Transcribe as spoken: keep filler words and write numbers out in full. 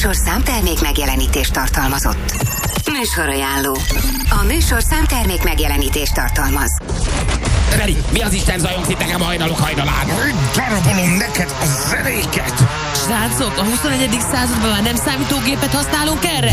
műsor számtermék megjelenítést tartalmazott. Műsorajánló. A műsor számtermék megjelenítést tartalmaz. Feri, mi az Isten zajongsz itt nekem a hajnalok hajnalán? Darabolom neked a zenéket! Srácok, a huszonegyedik században már nem számítógépet használunk erre?